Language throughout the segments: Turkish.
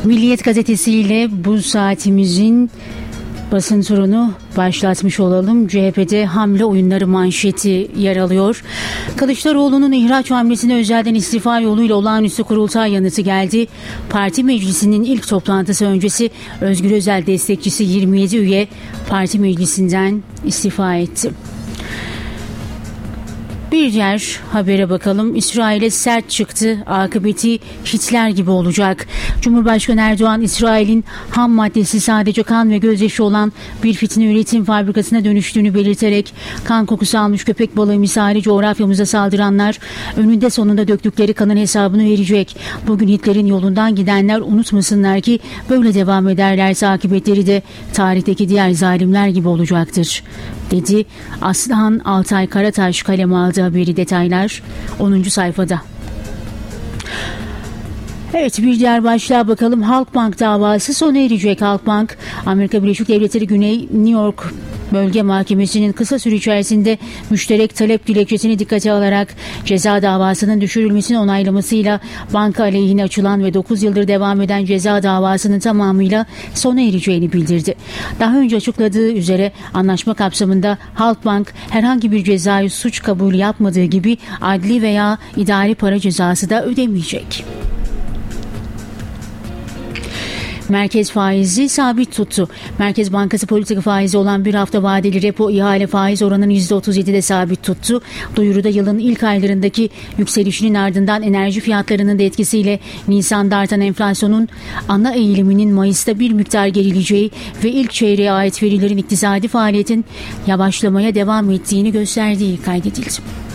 Milliyet gazetesiyle bu saatimizin basın turunu başlatmış olalım. CHP'de hamle oyunları manşeti yer alıyor. Kılıçdaroğlu'nun ihraç hamlesine özelden istifa yoluyla olağanüstü kurultay yanıtı geldi. Parti meclisinin ilk toplantısı öncesi Özgür Özel destekçisi 27 üye parti meclisinden istifa etti. Bir diğer habere bakalım. İsrail'e sert çıktı. Akıbeti Hitler gibi olacak. Cumhurbaşkanı Erdoğan, İsrail'in ham maddesi sadece kan ve gözyaşı olan bir fitne üretim fabrikasına dönüştüğünü belirterek kan kokusu almış köpek balığı misali coğrafyamıza saldıranlar önünde sonunda döktükleri kanın hesabını verecek. Bugün Hitler'in yolundan gidenler unutmasınlar ki böyle devam ederlerse akıbetleri de tarihteki diğer zalimler gibi olacaktır, dedi. Aslıhan Altay Karataş kaleme aldı haberi, detaylar 10. sayfada. Evet, bir diğer başlığa bakalım. Halkbank davası sona erecek. Halkbank, Amerika Birleşik Devletleri Güney New York Bölge Mahkemesi'nin kısa süre içerisinde müşterek talep dilekçesini dikkate alarak ceza davasının düşürülmesini onaylamasıyla banka aleyhine açılan ve 9 yıldır devam eden ceza davasının tamamıyla sona ereceğini bildirdi. Daha önce açıkladığı üzere anlaşma kapsamında Halkbank herhangi bir cezai suç kabul yapmadığı gibi adli veya idari para cezası da ödemeyecek. Merkez faizi sabit tuttu. Merkez Bankası politika faizi olan bir hafta vadeli repo ihale faiz oranını %37'de sabit tuttu. Duyuruda yılın ilk aylarındaki yükselişinin ardından enerji fiyatlarının da etkisiyle Nisan'da artan enflasyonun ana eğiliminin Mayıs'ta bir miktar gerileceği ve ilk çeyreğe ait verilerin iktisadi faaliyetin yavaşlamaya devam ettiğini gösterdiği kaydedildi.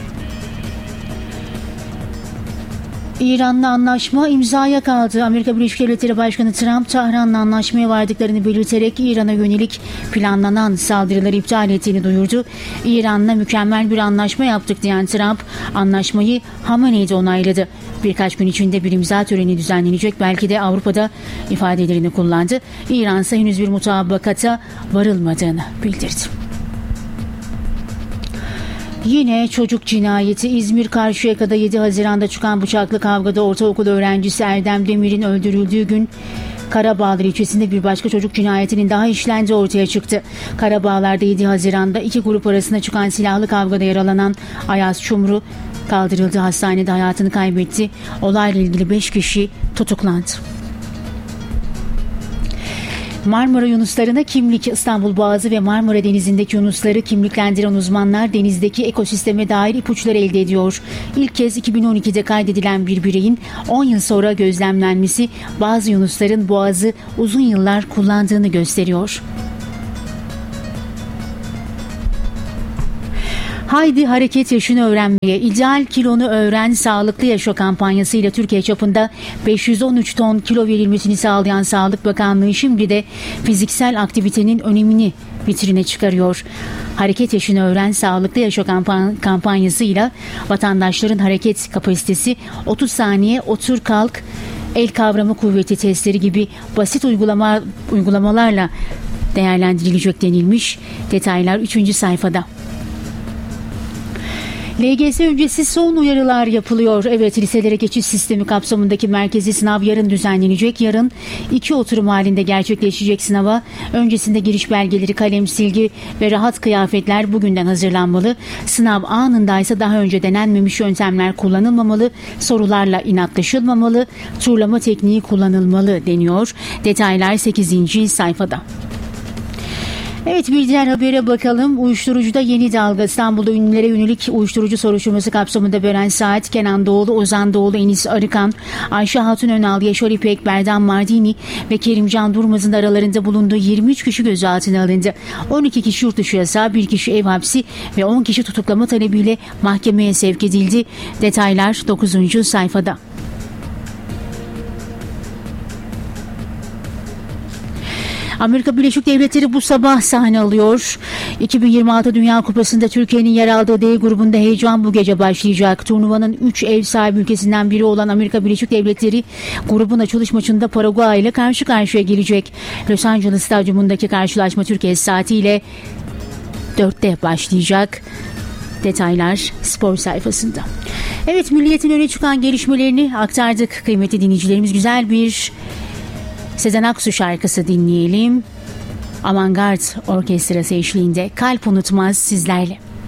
İran'la anlaşma imzaya kaldı. Amerika Birleşik Devletleri Başkanı Trump, Tahran'la anlaşmaya vardıklarını belirterek İran'a yönelik planlanan saldırıları iptal ettiğini duyurdu. İran'la mükemmel bir anlaşma yaptık diyen Trump, anlaşmayı Hamene'de onayladı. Birkaç gün içinde bir imza töreni düzenlenecek, belki de Avrupa'da ifadelerini kullandı. İran ise henüz bir mutabakata varılmadığını bildirdi. Yine çocuk cinayeti. İzmir Karşıyaka'da 7 Haziran'da çıkan bıçaklı kavgada ortaokul öğrencisi Erdem Demir'in öldürüldüğü gün Karabağlar ilçesinde bir başka çocuk cinayetinin daha işlendiği ortaya çıktı. Karabağlar'da 7 Haziran'da iki grup arasında çıkan silahlı kavgada yaralanan Ayaz Çumru kaldırıldı. Hastanede hayatını kaybetti. Olayla ilgili 5 kişi tutuklandı. Marmara Yunuslarına kimlik. İstanbul Boğazı ve Marmara Denizi'ndeki yunusları kimliklendiren uzmanlar denizdeki ekosisteme dair ipuçları elde ediyor. İlk kez 2012'de kaydedilen bir bireyin 10 yıl sonra gözlemlenmesi bazı yunusların boğazı uzun yıllar kullandığını gösteriyor. Haydi hareket yaşını öğrenmeye. İdeal kilonu öğren, sağlıklı yaşa kampanyasıyla Türkiye çapında 513 ton kilo verilmesini sağlayan Sağlık Bakanlığı şimdi de fiziksel aktivitenin önemini vitrine çıkarıyor. Hareket yaşını öğren, sağlıklı yaşa kampanyasıyla vatandaşların hareket kapasitesi 30 saniye otur kalk, el kavramı kuvveti testleri gibi basit uygulamalarla değerlendirilecek denilmiş. Detaylar 3. sayfada. LGS öncesi son uyarılar yapılıyor. Evet, liselere geçiş sistemi kapsamındaki merkezi sınav yarın düzenlenecek. Yarın 2 oturum halinde gerçekleşecek sınava. Öncesinde giriş belgeleri, kalem, silgi ve rahat kıyafetler bugünden hazırlanmalı. Sınav anındaysa daha önce denenmemiş yöntemler kullanılmamalı. Sorularla inatlaşılmamalı. Turlama tekniği kullanılmalı deniyor. Detaylar 8. sayfada. Evet, bir diğer habere bakalım. Uyuşturucuda yeni dalga. İstanbul'da ünlülere yönelik uyuşturucu soruşturması kapsamında Beren Saat, Kenan Doğulu, Ozan Doğulu, Enis Arıkan, Ayşe Hatun Önal, Yaşar İpek, Berdan Mardini ve Kerimcan Durmaz'ın aralarında bulunduğu 23 kişi gözaltına alındı. 12 kişi yurt dışı yasağı, 1 kişi ev hapsi ve 10 kişi tutuklama talebiyle mahkemeye sevk edildi. Detaylar 9. sayfada. Amerika Birleşik Devletleri bu sabah sahne alıyor. 2026 Dünya Kupası'nda Türkiye'nin yer aldığı D grubunda heyecan bu gece başlayacak. Turnuvanın 3 ev sahibi ülkesinden biri olan Amerika Birleşik Devletleri grubun açılış maçında Paraguay ile karşı karşıya gelecek. Los Angeles Stadyumundaki karşılaşma Türkiye saatiyle 4'te başlayacak. Detaylar spor sayfasında. Evet, Milliyet'in öne çıkan gelişmelerini aktardık kıymetli dinleyicilerimiz. Güzel bir Sezen Aksu şarkısı dinleyelim. Avantgard Orkestrası eşliğinde Kalp Unutmaz sizlerle.